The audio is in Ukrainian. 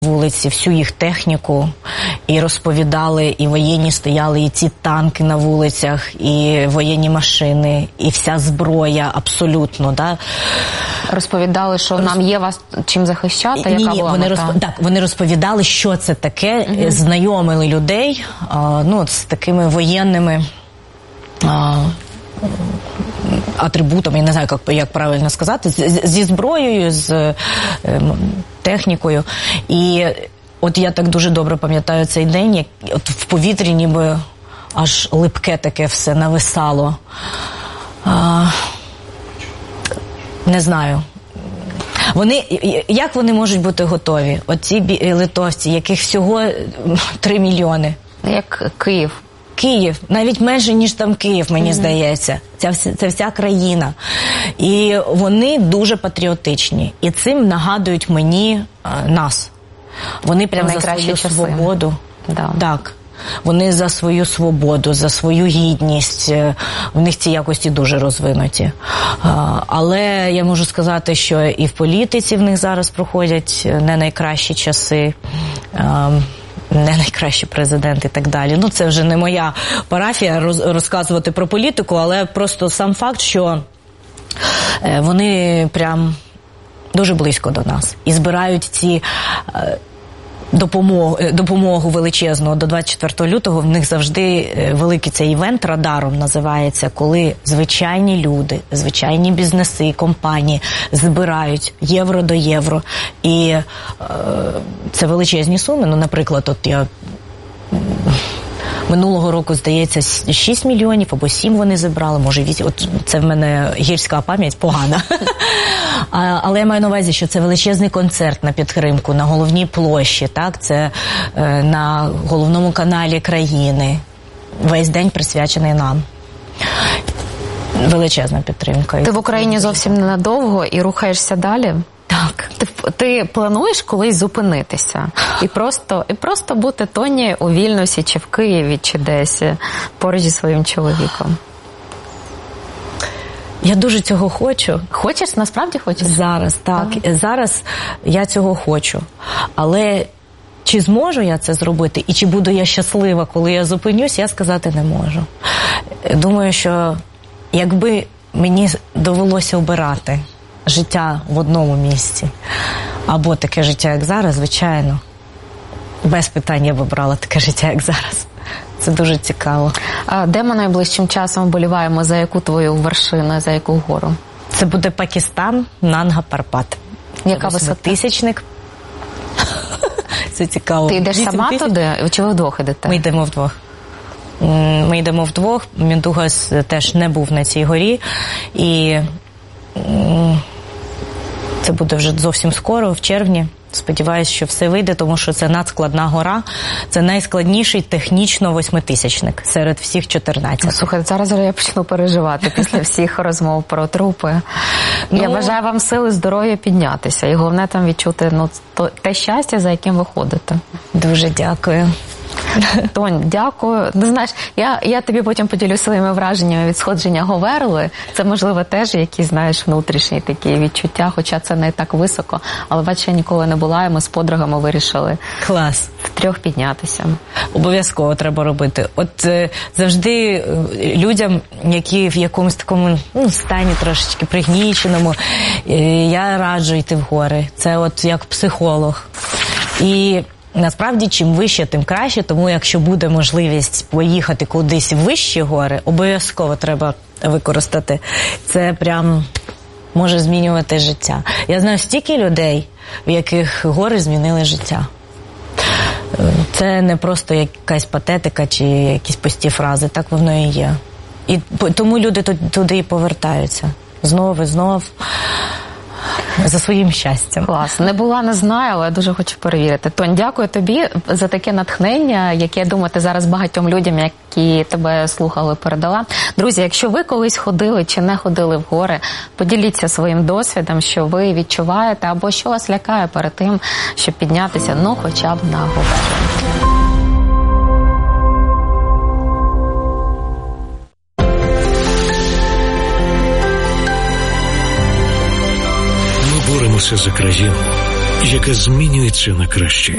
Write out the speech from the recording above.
вулиці всю їх техніку і розповідали, і воєнні стояли, і ці танки на вулицях, і воєнні машини, і вся зброя абсолютно, да. Розповідали, що нам є вас чим захищати, яка була мета? Так, вони розповідали, що це таке, знайомили людей, з такими воєнними атрибутами, я не знаю, як правильно сказати, зі зброєю, з технікою. І от я так дуже добре пам'ятаю цей день, як от в повітрі ніби аж липке таке все нависало. Не знаю. Як вони можуть бути готові? Оці литовці, яких всього 3 мільйони. Як Київ. Київ, навіть менше, ніж там Київ, мені здається. Це вся країна. І вони дуже патріотичні. І цим нагадують мені нас. Вони прямо за свою свободу. Да. Так. Вони за свою свободу, за свою гідність. В них ці якості дуже розвинуті. Але я можу сказати, що і в політиці в них зараз проходять не найкращі часи. Не найкращий президент і так далі. Це вже не моя парафія розказувати про політику, але просто сам факт, що вони прям дуже близько до нас і збирають ці допомогу величезну. До 24 лютого в них завжди великий цей івент радаром називається, коли звичайні люди, звичайні бізнеси, компанії збирають євро до євро. І це величезні суми. Наприклад, от я минулого року, здається, 6 мільйонів або 7 вони зібрали, може 8. От це в мене гірська пам'ять погана. Але я маю на увазі, що це величезний концерт на підтримку на головній площі, так? Це на головному каналі країни. Весь день присвячений нам. Величезна підтримка. Ти в Україні зовсім ненадовго і рухаєшся далі? Так. Ти плануєш колись зупинитися і просто бути Тоні у Вільнюсі, чи в Києві, чи десь поруч зі своїм чоловіком? Я дуже цього хочу. Хочеш? Насправді хочеш? Зараз, так. Зараз я цього хочу. Але чи зможу я це зробити, і чи буду я щаслива, коли я зупинюсь, я сказати не можу. Думаю, що якби мені довелося обирати життя в одному місці, або таке життя, як зараз, звичайно, без питань я б обрала таке життя, як зараз. Це дуже цікаво. А де ми найближчим часом вболіваємо? За яку твою вершину, за яку гору? Це буде Пакистан, Нанга-Парбат. Яка висота? 8-тисячник. Це цікаво. Ти йдеш сама туди, чи ви вдвох йдете? Ми йдемо вдвох. Міндугас теж не був на цій горі. І це буде вже зовсім скоро, в червні. Сподіваюсь, що все вийде, тому що це надскладна гора. Це найскладніший технічно 8-тисячник серед всіх 14. Слухай, зараз я почну переживати після всіх розмов про трупи. Я бажаю вам сили, здоров'я піднятися. І головне там відчути те щастя, за яким ви ходите. Дуже дякую. Тонь, дякую. Ти знаєш, я тобі потім поділюсь своїми враженнями від сходження Говерли. Це, можливо, теж якісь, знаєш, внутрішні такі відчуття, хоча це не так високо. Але, бачиш, я ніколи не була, і ми з подругами вирішили втрьох піднятися. Обов'язково треба робити. От завжди людям, які в якомусь такому стані трошечки пригніченому, я раджу йти в гори. Це от як психолог. І насправді, чим вище, тим краще, тому якщо буде можливість поїхати кудись в вищі гори, обов'язково треба використати. Це прям може змінювати життя. Я знаю стільки людей, в яких гори змінили життя. Це не просто якась патетика чи якісь пусті фрази, так воно і є. І тому люди туди і повертаються. Знов і знов. За своїм щастям. Клас. Не була, не знаю, але я дуже хочу перевірити. Тонь, дякую тобі за таке натхнення, яке, я думаю, ти зараз багатьом людям, які тебе слухали, передала. Друзі, якщо ви колись ходили чи не ходили в гори, поділіться своїм досвідом, що ви відчуваєте, або що вас лякає перед тим, щоб піднятися, хоча б на Говерлу. Боремося за країну, яка змінюється на краще.